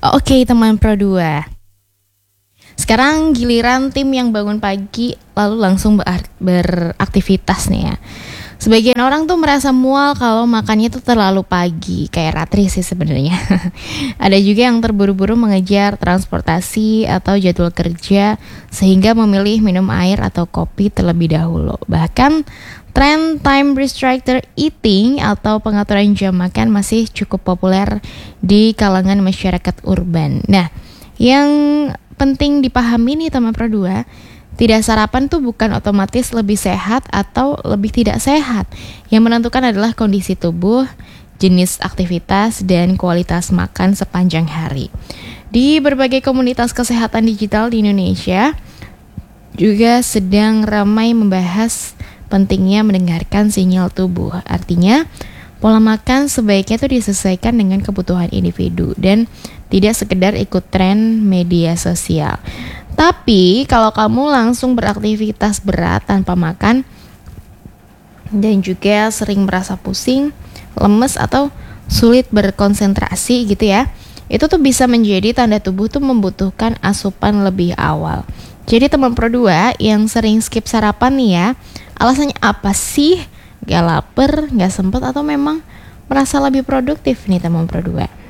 Oke teman Pro 2. Sekarang giliran tim yang bangun pagi lalu langsung beraktivitas nih ya. Sebagian orang tuh merasa mual kalau makannya tuh terlalu pagi, kayak Ratri sih sebenarnya. Ada juga yang terburu-buru mengejar transportasi atau jadwal kerja sehingga memilih minum air atau kopi terlebih dahulu. Bahkan tren time restricted eating atau pengaturan jam makan masih cukup populer di kalangan masyarakat urban. Nah, yang penting dipahami nih teman Pro 2, tidak sarapan tuh bukan otomatis lebih sehat atau lebih tidak sehat. Yang menentukan adalah kondisi tubuh, jenis aktivitas, dan kualitas makan sepanjang hari. Di berbagai komunitas kesehatan digital di Indonesia juga sedang ramai membahas pentingnya mendengarkan sinyal tubuh. Artinya, pola makan sebaiknya tuh disesuaikan dengan kebutuhan individu dan tidak sekedar ikut tren media sosial. Tapi kalau kamu langsung beraktivitas berat tanpa makan dan juga sering merasa pusing, lemes atau sulit berkonsentrasi gitu ya, itu tuh bisa menjadi tanda tubuh tuh membutuhkan asupan lebih awal. Jadi teman Pro 2 yang sering skip sarapan nih ya, alasannya apa sih? Gak lapar, gak sempet, atau memang merasa lebih produktif nih teman Pro 2?